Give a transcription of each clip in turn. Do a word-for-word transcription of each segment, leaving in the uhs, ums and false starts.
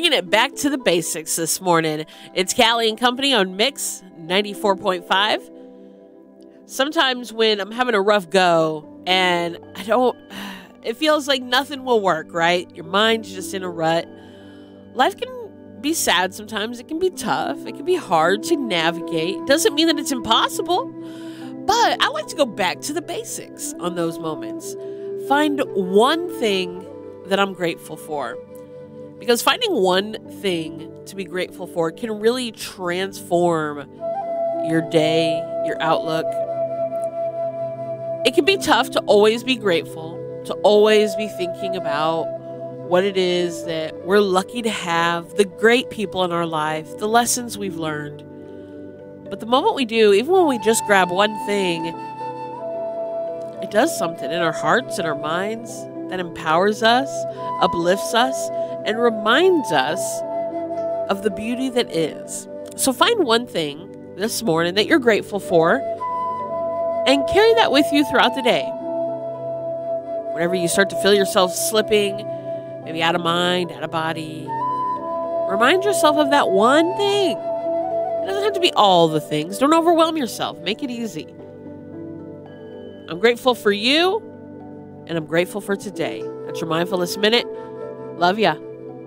bringing it back to the basics this morning. It's Callie and Company on Mix ninety-four point five. Sometimes when I'm having a rough go and I don't, it feels like nothing will work, right? Your mind's just in a rut. Life can be sad sometimes. It can be tough. It can be hard to navigate. Doesn't mean that it's impossible, but I like to go back to the basics on those moments. Find one thing that I'm grateful for. Because finding one thing to be grateful for can really transform your day, your outlook. It can be tough to always be grateful, to always be thinking about what it is that we're lucky to have, the great people in our life, the lessons we've learned. But the moment we do, even when we just grab one thing, it does something in our hearts and our minds that empowers us, uplifts us, and reminds us of the beauty that is. So find one thing this morning that you're grateful for and carry that with you throughout the day. Whenever you start to feel yourself slipping, maybe out of mind, out of body, remind yourself of that one thing. It doesn't have to be all the things. Don't overwhelm yourself. Make it easy. I'm grateful for you, and I'm grateful for today. That's your Mindfulness Minute. Love ya.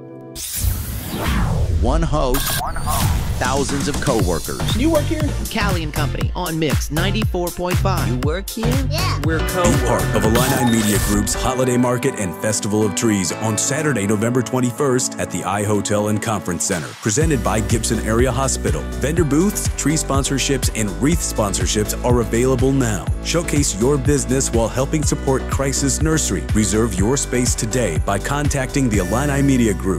One host, One host, thousands of coworkers. You work here? Callie and Company on Mix ninety-four point five. You work here? Yeah. We're Be co-workers. part of Illini Media Group's Holiday Market and Festival of Trees on Saturday, November twenty-first at the I Hotel and Conference Center. Presented by Gibson Area Hospital. Vendor booths, tree sponsorships, and wreath sponsorships are available now. Showcase your business while helping support Crisis Nursery. Reserve your space today by contacting the Illini Media Group